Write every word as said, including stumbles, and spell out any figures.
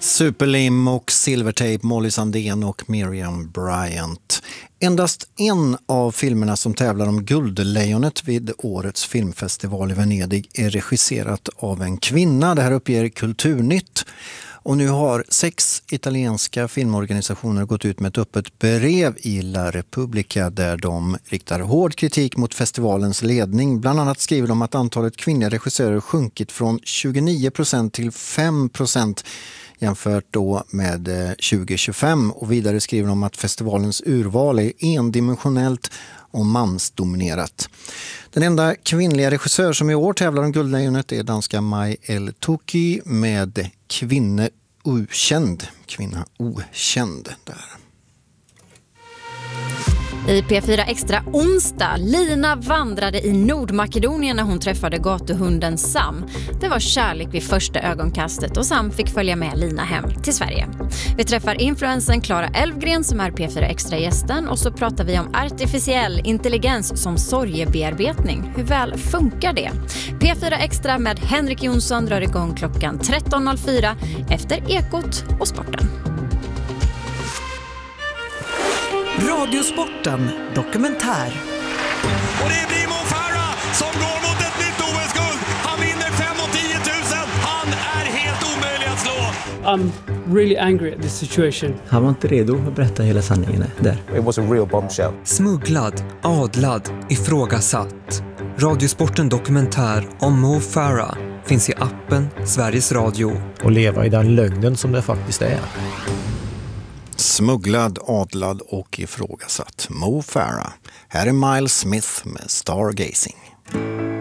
Superlim och Silvertape, Molly Sandén och Miriam Bryant. Endast en av filmerna som tävlar om Guldlejonet vid årets filmfestival i Venedig är regisserat av en kvinna. Det här uppger Kulturnytt. Och nu har sex italienska filmorganisationer gått ut med ett öppet brev i La Repubblica där de riktar hård kritik mot festivalens ledning. Bland annat skriver de att antalet kvinnliga regissörer sjunkit från tjugonio procent till fem procent jämfört då med tjugo tjugofem. Och vidare skriver de att festivalens urval är endimensionellt och mansdominerat. Den enda kvinnliga regissör som i år tävlar om Guldlejonet är danska Mai El Touki med Kvinne okänd. Kvinna okänd där. I P fyra Extra onsdag, Lina vandrade i Nordmakedonien när hon träffade gatuhunden Sam. Det var kärlek vid första ögonkastet och Sam fick följa med Lina hem till Sverige. Vi träffar influensen Clara Elfgren som är P fyra Extra-gästen och så pratar vi om artificiell intelligens som sorgebearbetning. Hur väl funkar det? P fyra Extra med Henrik Jonsson drar igång klockan tretton noll fyra efter Ekot och Sporten. Radiosporten dokumentär. Och det blir Mo Farah som går mot ett nytt O S-guld. Han vinner fem och tio tusen. Han är helt omöjlig att slå. I'm really angry at this situation. Han var inte redo att berätta hela sanningen där. It was a real bombshell. Smugglad, adlad, ifrågasatt. Radiosporten dokumentär om Mo Farah finns i appen Sveriges Radio. Och leva i den lögnen som det faktiskt är. Smugglad, adlad och ifrågasatt. Mo Farah. Här är Miles Smith med Stargazing.